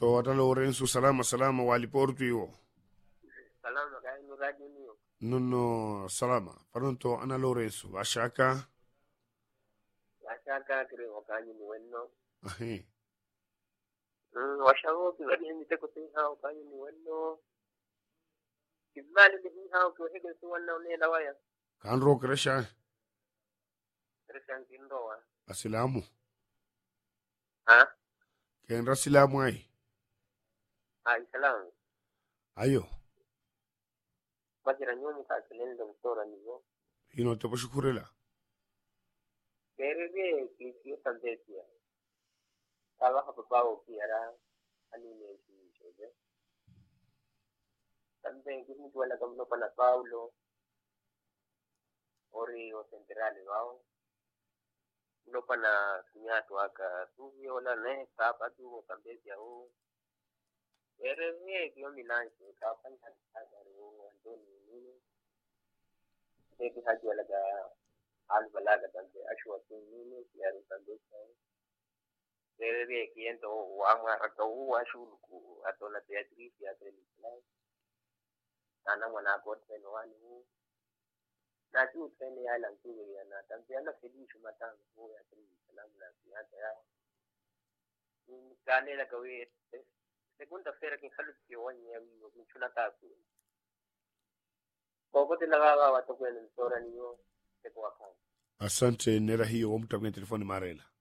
to wata Lorenzo salama waliportu yo Salama kaya nuradi niyo. nunno salama panonto ana Lorenzo ashaka Washaka kire wakanyi ni wenno. ahi Washago kiwani miteko tiha wakanyi ni wenno. Kizmali ni hao kwa hege suwana unela waya. kanro kresha Krishan kindoa. asilamu Ha? kenra silamu ai Salamu. ayo Majira nyomu ka kilendo mtora niyo. hino te poshukurela Kerege kisiyo tandesia. Kawa hapa bao kiara. Anine shoje. Tambe kisimu wala kamno pana Paulo. Ori o centrale wao. No pana sinyatu aka tuvio la ne kapa tu kambesia huu. Erenge kio milansi kapan hadaru Antoni nini. Sebi haji walaga albalaga tambe ashwa nini kiaru kambesia. Erenge kiento wama atau ashuluku atona Beatrice ya Belisla. Nana mwana kote nwani huu. Na juu tene ya langkiri ya na tambe ana fedishu matanga huu ya Belisla na siasa ya. Kane la kawe segunda feira que halu kiwani ya wiyo mchuna kaku. Kokote lagaga watu kwenye msora niyo. Teko wakani. asante nera hiyo wamta kwenye telefoni marela